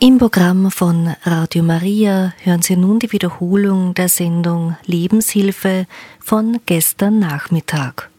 Im Programm von Radio Maria hören Sie nun die Wiederholung der Sendung Lebenshilfe von gestern Nachmittag.